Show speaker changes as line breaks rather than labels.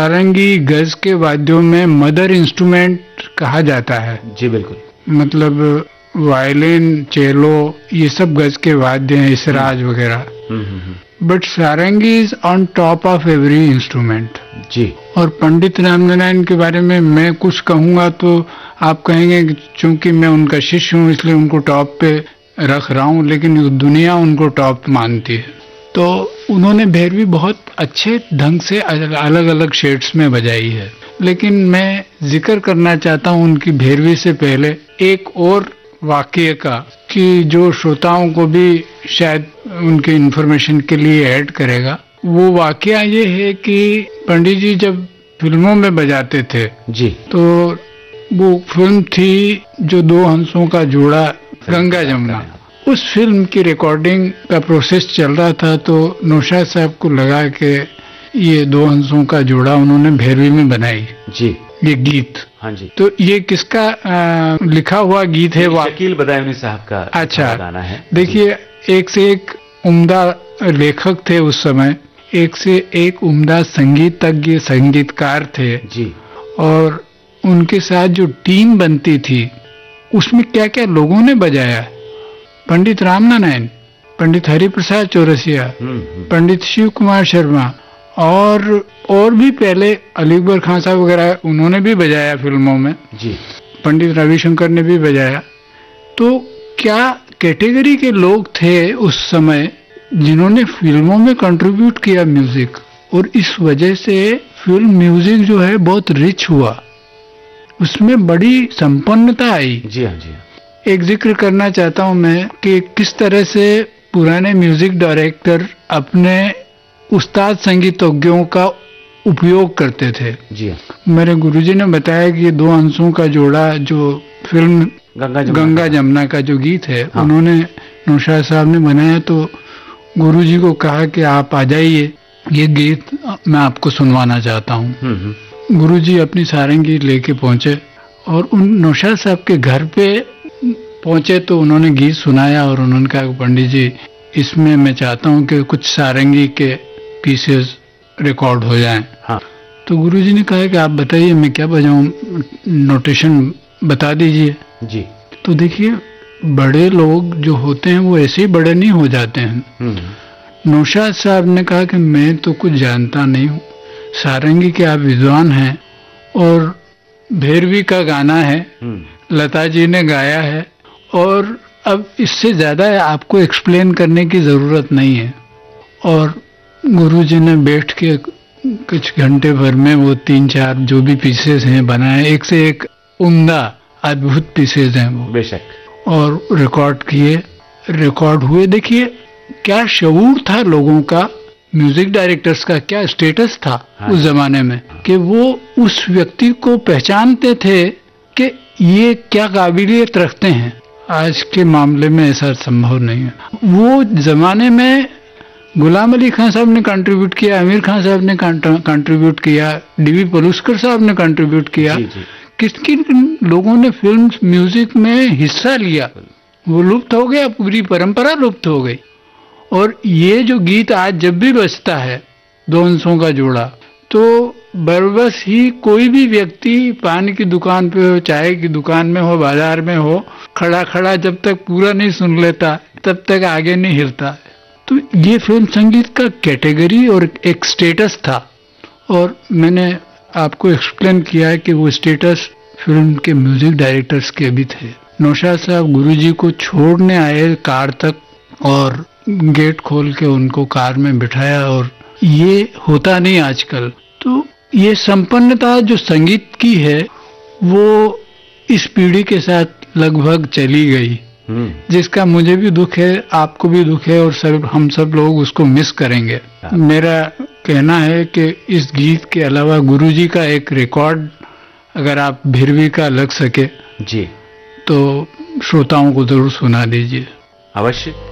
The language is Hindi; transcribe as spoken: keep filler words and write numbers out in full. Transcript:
सारंगी गज के वाद्यों में मदर इंस्ट्रूमेंट कहा जाता है।
जी बिल्कुल।
मतलब वायलिन, चेलो, ये सब गज के वाद्य हैं, इसराज वगैरह। But sarangi is on top of every instrument.
जी। और
पंडित रामनारायण के बारे में मैं कुछ कहूंगा तो आप कहेंगे कि चूंकि मैं उनका शिष्य हूँ इसलिए उनको टॉप पे रख रहा हूँ, लेकिन दुनिया उनको टॉप मानती है। तो उन्होंने भैरवी बहुत अच्छे ढंग से अलग अलग शेड्स में बजाई है। लेकिन मैं जिक्र करना चाहता हूँ उनकी भैरवी से पहले एक और वाकये का, कि जो श्रोताओं को भी शायद उनके इन्फॉर्मेशन के लिए ऐड करेगा। वो वाकया ये है कि पंडित जी जब फिल्मों में बजाते थे
जी, तो
वो फिल्म थी जो दो हंसों का जोड़ा, गंगा जमुना। उस फिल्म की रिकॉर्डिंग का प्रोसेस चल रहा था, तो नौशाद साहब को लगा कि ये दो हंसों का जोड़ा उन्होंने भैरवी में बनाई
जी,
ये गीत।
हाँ जी।
तो ये किसका आ, लिखा हुआ गीत है?
शकील बदायूनी साहब का
अच्छा
गाना है।
देखिए, एक से एक उम्दा लेखक थे उस समय, एक से एक उम्दा संगीतज्ञ संगीतकार थे
जी।
और उनके साथ जो टीम बनती थी उसमें क्या क्या लोगों ने बजाया। पंडित रामनारायण, पंडित हरिप्रसाद चौरसिया, पंडित शिव कुमार शर्मा और और भी पहले अली अकबर खान साहब वगैरह उन्होंने भी बजाया फिल्मों में
जी।
पंडित रविशंकर ने भी बजाया। तो क्या कैटेगरी के लोग थे उस समय जिन्होंने फिल्मों में कंट्रीब्यूट किया म्यूजिक, और इस वजह से फिल्म म्यूजिक जो है बहुत रिच हुआ, उसमें बड़ी संपन्नता आई।
जी हाँ जी।
एक जिक्र करना चाहता हूं मैं कि किस तरह से पुराने म्यूजिक डायरेक्टर अपने उस्ताद संगीतज्ञों का उपयोग करते थे।
जी हाँ।
मेरे गुरुजी ने बताया कि ये दो हंसों का जोड़ा जो फिल्म
गंगा जमुना,
गंगा जमुना का जो गीत है,
हाँ।
उन्होंने नौशाद साहब ने बनाया। तो गुरुजी को कहा कि आप आ जाइए, ये गीत मैं आपको सुनवाना चाहता हूँ। गुरुजी अपनी सारंगी लेके पहुंचे और उन नौशाद साहब के घर पे पहुंचे तो उन्होंने गीत सुनाया और उन्होंने कहा, पंडित जी इसमें मैं चाहता हूँ कि कुछ सारंगी के पीसेस रिकॉर्ड हो जाएं।
हाँ।
तो गुरुजी ने कहा कि आप बताइए मैं क्या बजाऊं, नोटेशन बता दीजिए।
जी।
तो देखिए, बड़े लोग जो होते हैं वो ऐसे ही बड़े नहीं हो जाते हैं। नौशाद साहब ने कहा कि मैं तो कुछ जानता नहीं हूँ, सारंगी के आप विद्वान हैं और भैरवी का गाना है, लता जी ने गाया है, और अब इससे ज्यादा आपको एक्सप्लेन करने की जरूरत नहीं है। और गुरुजी ने बैठ के कुछ घंटे भर में वो तीन चार जो भी पीसेस हैं बनाए, एक से एक उम्दा अद्भुत पीसेस हैं वो,
बेशक, और
रिकॉर्ड किए, रिकॉर्ड हुए। देखिए क्या शऊर था लोगों का, म्यूजिक डायरेक्टर्स का क्या स्टेटस था। हाँ। उस जमाने में कि वो उस व्यक्ति को पहचानते थे कि ये क्या काबिलियत रखते हैं। आज के मामले में ऐसा संभव नहीं है। वो जमाने में गुलाम अली खान साहब ने कंट्रीब्यूट किया, आमिर खान साहब ने कंट्रीब्यूट किया, डीवी पलुस्कर साहब ने कंट्रीब्यूट किया, किस किन लोगों ने फिल्म म्यूजिक में हिस्सा लिया, वो लुप्त हो गया, पूरी परंपरा लुप्त हो गई। और ये जो गीत आज जब भी बजता है, दो हंसों का जोड़ा, तो बरबस ही कोई भी व्यक्ति पान की दुकान पे हो, चाय की दुकान में हो, बाजार में हो, खड़ा खड़ा जब तक पूरा नहीं सुन लेता तब तक आगे नहीं हिलता। तो ये फिल्म संगीत का कैटेगरी और एक स्टेटस था, और मैंने आपको एक्सप्लेन किया है कि वो स्टेटस फिल्म के म्यूजिक डायरेक्टर्स के भी थे। नौशाद साहब गुरुजी को छोड़ने आए कार तक और गेट खोल के उनको कार में बिठाया, और ये होता नहीं आजकल। तो ये संपन्नता जो संगीत की है वो इस पीढ़ी के साथ लगभग चली गई, जिसका मुझे भी दुख है, आपको भी दुख है, और सब हम सब लोग उसको मिस करेंगे। मेरा कहना है कि इस गीत के अलावा गुरुजी का एक रिकॉर्ड अगर आप भैरवी का लग सके जी, तो श्रोताओं को जरूर सुना दीजिए।
अवश्य।